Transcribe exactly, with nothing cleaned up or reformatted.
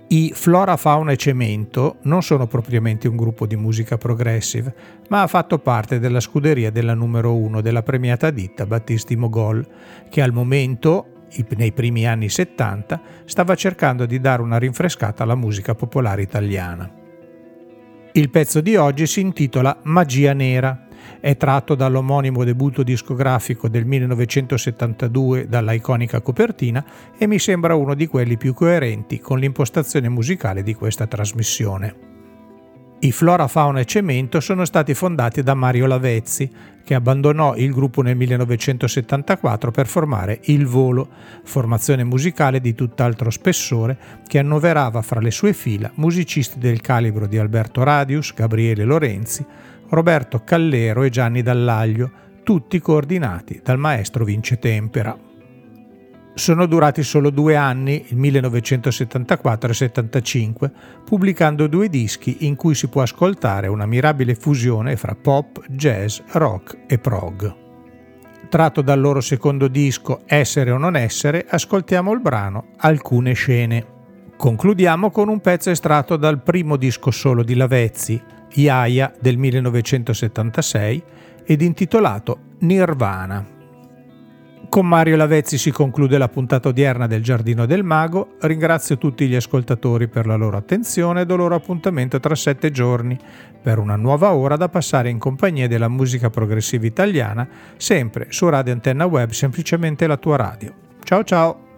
I Flora, Fauna e Cemento non sono propriamente un gruppo di musica progressive, ma ha fatto parte della scuderia della numero uno della premiata ditta Battisti Mogol, che al momento, nei primi anni settanta, stava cercando di dare una rinfrescata alla musica popolare italiana. Il pezzo di oggi si intitola Magia Nera. È tratto dall'omonimo debutto discografico del millenovecentosettantadue dalla iconica copertina e mi sembra uno di quelli più coerenti con l'impostazione musicale di questa trasmissione. I Flora, Fauna e Cemento sono stati fondati da Mario Lavezzi, che abbandonò il gruppo nel millenovecentosettantaquattro per formare Il Volo, formazione musicale di tutt'altro spessore che annoverava fra le sue fila musicisti del calibro di Alberto Radius, Gabriele Lorenzi, Roberto Callero e Gianni Dallaglio, tutti coordinati dal maestro Vince Tempera. Sono durati solo due anni, il millenovecentosettantaquattro e settantacinque, pubblicando due dischi in cui si può ascoltare una mirabile fusione fra pop, jazz, rock e prog. Tratto dal loro secondo disco Essere o non essere, ascoltiamo il brano Alcune scene. Concludiamo con un pezzo estratto dal primo disco solo di Lavezzi, Iaia del millenovecentosettantasei, ed intitolato Nirvana. Con Mario Lavezzi si conclude la puntata odierna del Giardino del Mago. Ringrazio tutti gli ascoltatori per la loro attenzione e do loro appuntamento tra sette giorni per una nuova ora da passare in compagnia della musica progressiva italiana, sempre su Radio Antenna Web, semplicemente la tua radio. Ciao ciao!